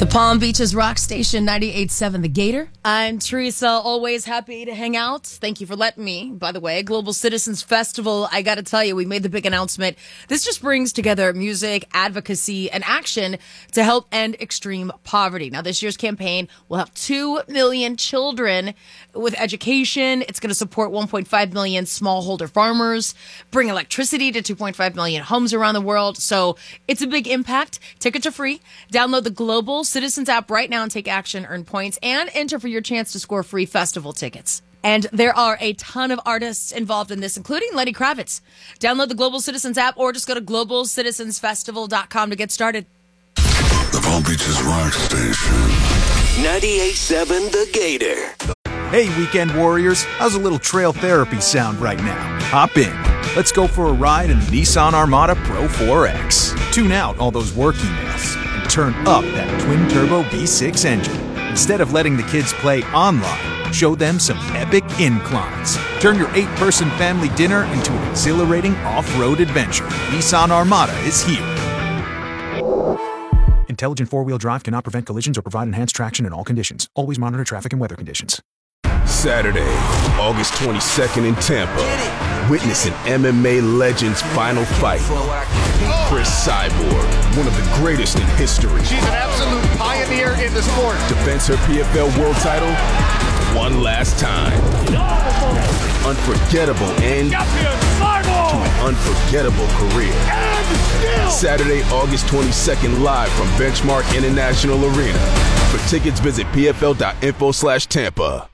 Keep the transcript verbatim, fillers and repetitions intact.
The Palm Beaches Rock Station ninety-eight point seven The Gator. I'm Teresa, always happy to hang out. Thank you for letting me. By the way, Global Citizens Festival, I got to tell you, we made the big announcement. This just brings together music, advocacy, and action to help end extreme poverty. Now, this year's campaign will have two million children with education. It's going to support one point five million smallholder farmers, bring electricity to two point five million homes around the world. So it's a big impact. Tickets are free. Download the Global Citizens app right now and take action, earn points, and enter for your chance to score free festival tickets. And there are a ton of artists involved in this, including Lenny Kravitz. Download the Global Citizens app or just go to global citizens festival dot com to get started. The Palm Beaches Rock Station. ninety-eight point seven The Gator. Hey, weekend warriors. How's a little trail therapy sound right now? Hop in. Let's go for a ride in the Nissan Armada Pro four X. Tune out all those work emails and turn up that twin-turbo V six engine. Instead of letting the kids play online, show them some epic inclines. Turn your eight-person family dinner into an exhilarating off-road adventure. Nissan Armada is here. Intelligent four-wheel drive cannot prevent collisions or provide enhanced traction in all conditions. Always monitor traffic and weather conditions. Saturday, August twenty-second in Tampa. Witness an M M A legend's final fight. Chris Cyborg, one of the greatest in history. She's an absolute pioneer in the sport. Defends her P F L world title one last time. Unforgettable end to an unforgettable career. Saturday, August twenty-second, live from Benchmark International Arena. For tickets, visit P F L dot info slash Tampa.